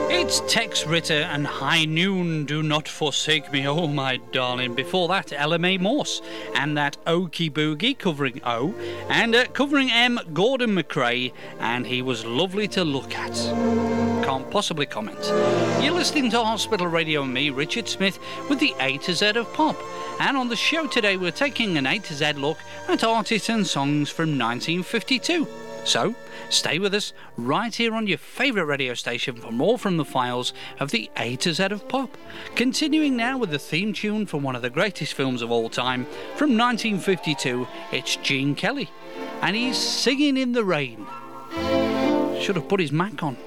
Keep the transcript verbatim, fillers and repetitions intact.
It's Tex Ritter and High Noon, Do Not Forsake Me, Oh My Darling. Before that, Ella Mae Morse and that Okie Boogie covering O, and uh, covering M, Gordon McRae, and He Was Lovely to Look At. Can't possibly comment. You're listening to Hospital Radio and me, Richard Smith, with the A to Z of pop. And on the show today, we're taking an A to Z look at artists and songs from nineteen fifty-two. So, stay with us right here on your favourite radio station for more from the files of the A to Z of pop. Continuing now with the theme tune from one of the greatest films of all time, from nineteen fifty-two, it's Gene Kelly, and he's Singing in the Rain. Should have put his Mac on.